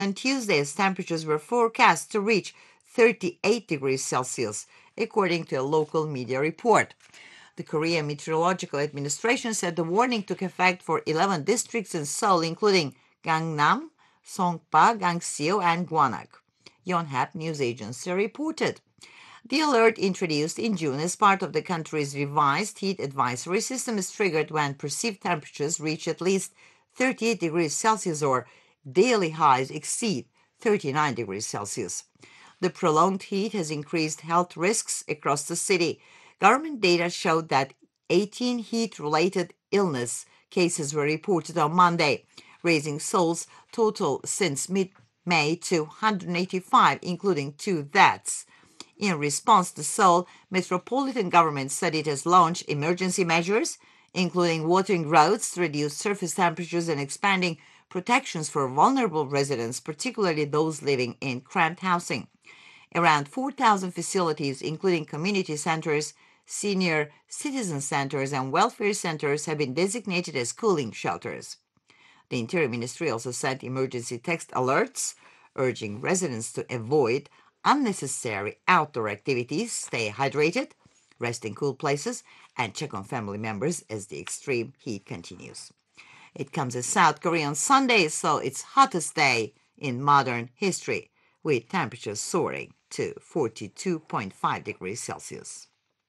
On Tuesday, as temperatures were forecast to reach 38 degrees Celsius, according to a local media report. The Korea Meteorological Administration said the warning took effect for 11 districts in Seoul, including Gangnam, Songpa, Gangseo, and Gwanak. Yonhap News Agency reported. The alert, introduced in June as part of the country's revised heat advisory system, is triggered when perceived temperatures reach at least 38 degrees Celsius or daily highs exceed 39 degrees Celsius. The prolonged heat has increased health risks across the city. Government data showed that 18 heat-related illness cases were reported on Monday, raising Seoul's total since mid-May to 185, including 2 deaths. In response, the Seoul metropolitan government said it has launched emergency measures, including watering roads to reduce surface temperatures and expanding protections for vulnerable residents, particularly those living in cramped housing. Around 4,000 facilities, including community centers, senior citizen centers, and welfare centers, have been designated as cooling shelters. The Interior Ministry also sent emergency text alerts, urging residents to avoid unnecessary outdoor activities, stay hydrated, rest in cool places, and check on family members as the extreme heat continues. It comes as South Korea on Sunday, so it's hottest day in modern history, with temperatures soaring to 42.5 degrees Celsius.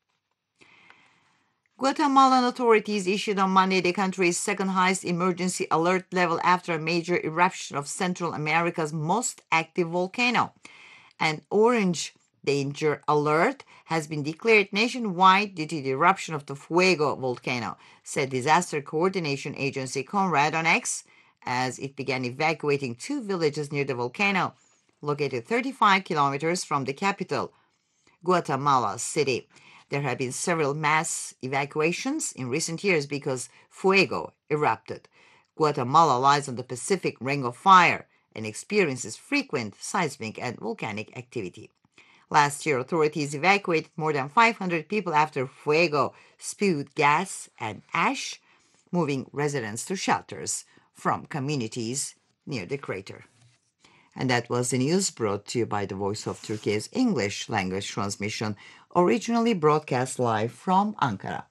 Guatemalan authorities issued on Monday the country's second highest emergency alert level after a major eruption of Central America's most active volcano. An orange danger alert has been declared nationwide due to the eruption of the Fuego volcano, said Disaster Coordination Agency CONRAD on X, as it began evacuating 2 villages near the volcano, located 35 kilometers from the capital, Guatemala City. There have been several mass evacuations in recent years because Fuego erupted. Guatemala lies on the Pacific Ring of Fire and experiences frequent seismic and volcanic activity. Last year, authorities evacuated more than 500 people after Fuego spewed gas and ash, moving residents to shelters from communities near the crater. And that was the news brought to you by the Voice of Turkey's English language transmission, originally broadcast live from Ankara.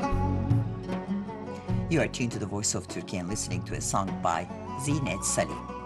You are tuned to the Voice of Turkey and listening to a song by Zinet Salih.